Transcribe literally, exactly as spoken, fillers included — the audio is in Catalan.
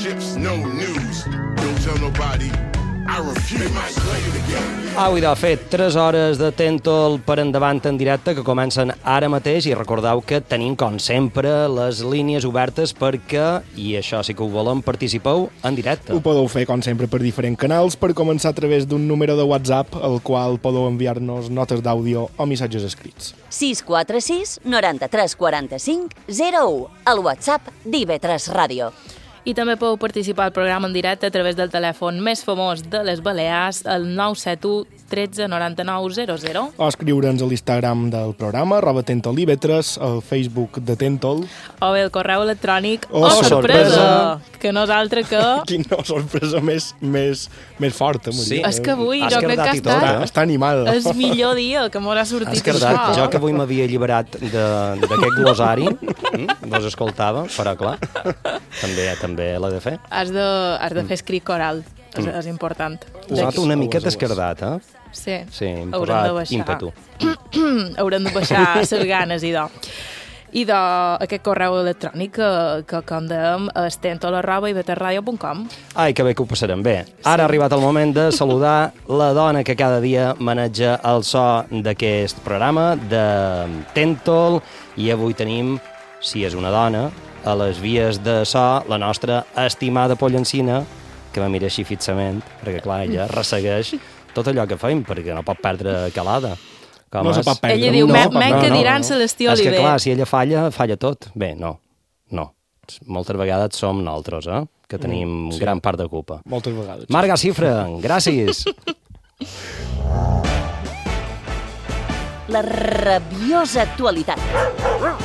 chips, no news. Don't tell nobody. I refuse. They might play it again. Avui de fet tres hores de Tentol per endavant en directe que comencen ara mateix i recordeu que tenim com sempre les línies obertes perquè, i això sí que ho volem, participeu en directe. Ho podeu fer com sempre per diferents canals, per començar a través d'un número de WhatsApp al qual podeu enviar-nos notes d'àudio o missatges escrits. sis quatre sis noranta-tres quaranta-cinc zero u, el WhatsApp d'I V tres Ràdio. I també podeu participar al programa en directe a través del telèfon més famós de les Balears, el nou set u tretze noranta-nou zero zero. O escriure'ns a l'Instagram del programa, arroba Tentol I V tres, al Facebook de Tentol. O bé el correu electrònic. Oh, oh, sorpresa! sorpresa! Que no és altre que... Quina sorpresa més, més, més forta, Maria. Sí. És que avui Has jo crec que ha cardat i tot, estat eh? Està, està animada. el millor dia que m'haurà sortit Has cardat, això. jo que avui m'havia alliberat de- d'aquest glosari, mm, no escoltava, però clar, també també l'he de fer. Has de, has de fer escrit coral, és, és important. Us noto una miqueta Aules, aules. escardat, eh? Sí, Sí, hem haurem de posat baixar. ímpetu. Haurem de baixar les ganes, idò. I de aquest correu electrònic que, que com dèiem, és tentol arroba i v t radio punt com. Ai, que bé que ho passarem bé. Ara ha arribat el moment de saludar la dona que cada dia maneja el so d'aquest programa, de Tentol, i avui tenim, si és una dona, a les vies de so, la nostra estimada Pollancina, que va mirar així fixament, perquè clar, ella ressegueix tot allò que feim, perquè no pot perdre calada. Com No se és? pot perdre. Ella diu, No, "Me- no, men no, que no, diran no. Celestí És que Oliver". clar, si ella falla, falla tot. Bé, no, no. Moltes vegades som nosaltres, eh? Que tenim sí. gran part de culpa. Moltes vegades. Marga Cifra, gràcies. La rabiosa actualitat.